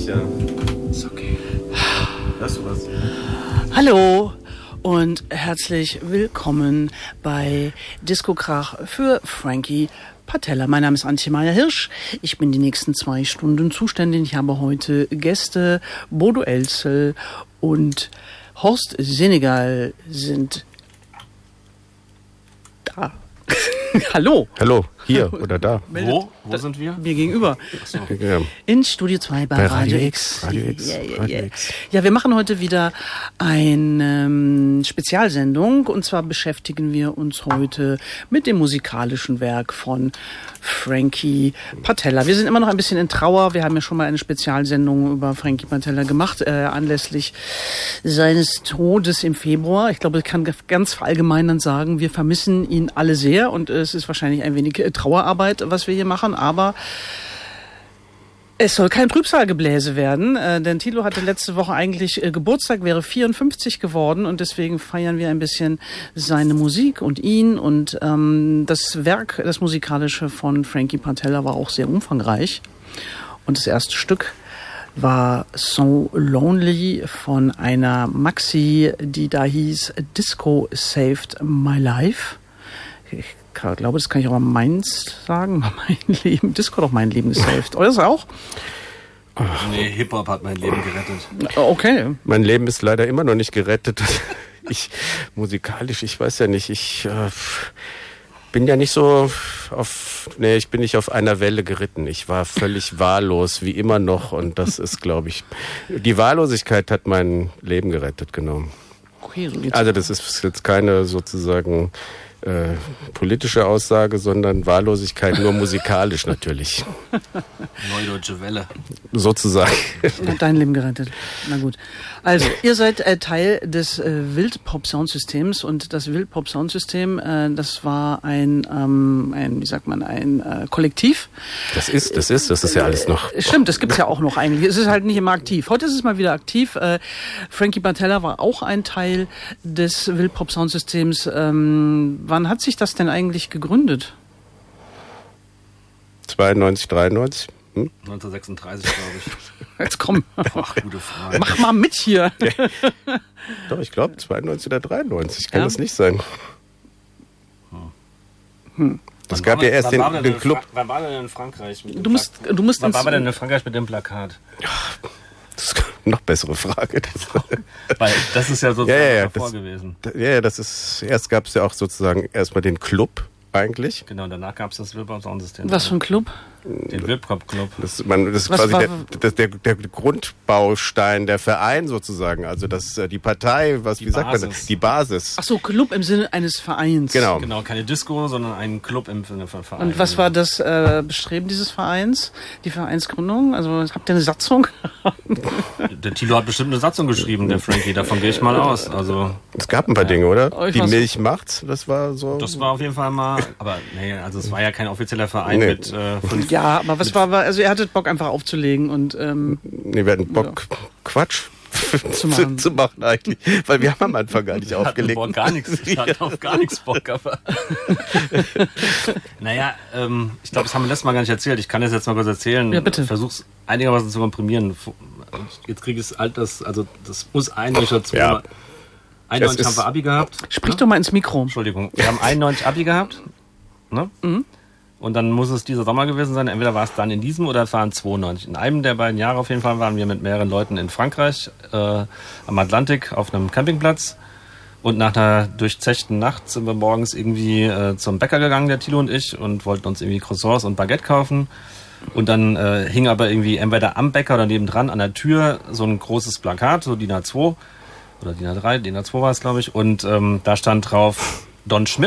sicher. Ist okay. Hörst du was? Hallo und herzlich willkommen bei Disco Krach für Frankie Patella. Mein Name ist Antje Meyer-Hirsch. Ich bin die nächsten 2 Stunden zuständig. Ich habe heute Gäste. Bodo Elzel und Horst Senegal sind da. Hallo. Hallo, hier oder da. Wo sind wir? Mir gegenüber. So. Ja. In Studio 2 bei Radio X. Radio X. Radio X. Ja, wir machen heute wieder eine Spezialsendung und zwar beschäftigen wir uns heute mit dem musikalischen Werk von Frankie Patella. Wir sind immer noch ein bisschen in Trauer. Wir haben ja schon mal eine Spezialsendung über Frankie Patella gemacht, anlässlich seines Todes im Februar. Ich glaube, ich kann ganz verallgemeinern sagen, wir vermissen ihn alle sehr und es ist wahrscheinlich ein wenig Trauerarbeit, was wir hier machen, aber es soll kein Trübsalgebläse werden, denn Thilo hatte letzte Woche eigentlich Geburtstag, wäre 54 geworden und deswegen feiern wir ein bisschen seine Musik und ihn und das Werk, das musikalische von Frankie Patella war auch sehr umfangreich und das erste Stück war So Lonely von einer Maxi, die da hieß Disco Saved My Life. Ich glaube, das kann ich auch mal meins sagen. Mein Leben, Disco hat auch mein Leben gesaved. Oder das auch? Nee, Hip-Hop hat mein Leben gerettet. Okay. Mein Leben ist leider immer noch nicht gerettet. Ich weiß ja nicht, ich bin ja nicht so ich bin nicht auf einer Welle geritten. Ich war völlig wahllos, wie immer noch. Und das ist, glaube ich, die Wahllosigkeit hat mein Leben gerettet, genau. Okay, so also das ist jetzt keine sozusagen politische Aussage, sondern Wahllosigkeit nur musikalisch natürlich. Neue Deutsche Welle. Sozusagen. Hat dein Leben gerettet. Na gut. Also, ihr seid Teil des Wildpop-Soundsystems und das Wildpop-Soundsystem, das war ein Kollektiv. Das ist ja alles noch. Stimmt, das gibt's ja auch noch eigentlich. Es ist halt nicht immer aktiv. Heute ist es mal wieder aktiv. Frankie Patella war auch ein Teil des Wildpop-Soundsystems. Wann hat sich das denn eigentlich gegründet? 92, 93? 1936, glaube ich. Jetzt komm. Ach, gute Frage. Mach mal mit hier. Ja. Doch, ich glaube 92 oder 93. Kann das nicht sein? Es gab ja erst den Club. Wann war denn in Frankreich? Du musst wann war denn in Frankreich mit dem Plakat? Das ist eine noch bessere Frage. Weil das ist ja sozusagen davor gewesen. Erst gab es ja auch sozusagen erstmal den Club eigentlich. Genau, danach gab es das Wildpop-Soundsystem. Was für ein Club? Den Wildpop-Club. Das ist quasi der Grundbaustein, der Verein sozusagen. Also die Partei, wie sagt man das? Die Basis. Ach so, Club im Sinne eines Vereins. Genau, keine Disco, sondern ein Club im Sinne von Verein. Und was war das Bestreben dieses Vereins? Die Vereinsgründung? Also habt ihr eine Satzung? Der Thilo hat bestimmt eine Satzung geschrieben, der Frankie. Davon gehe ich mal aus. Also es gab ein paar Dinge, oder? Die Milch macht's, das war so. Das war auf jeden Fall mal. Aber nee, also es war ja kein offizieller Verein mit 5. Ja, aber was war, also ihr hattet Bock einfach aufzulegen und wir hatten Bock, Quatsch zu machen eigentlich, weil wir haben am Anfang gar nicht aufgelegt. Ich hatte auf gar nichts Bock, aber naja, ich glaube, das haben wir letztes Mal gar nicht erzählt. Ich kann das jetzt mal kurz erzählen. Ja, bitte. Versuch's einigermaßen zu komprimieren. Jetzt kriege ich das muss 91 oder 2. 91 haben wir Abi gehabt. Sprich doch mal ins Mikro. Entschuldigung. Wir haben 91 Abi gehabt. Ne? Mhm. Und dann muss es dieser Sommer gewesen sein. Entweder war es dann in diesem oder es waren 92. In einem der beiden Jahre auf jeden Fall waren wir mit mehreren Leuten in Frankreich am Atlantik auf einem Campingplatz. Und nach einer durchzechten Nacht sind wir morgens irgendwie zum Bäcker gegangen, der Thilo und ich, und wollten uns irgendwie Croissants und Baguette kaufen. Und dann hing aber irgendwie entweder am Bäcker oder nebendran an der Tür so ein großes Plakat, so DIN A2 oder DIN A3, DIN A2 war es, glaube ich. Und da stand drauf Don Schmidt.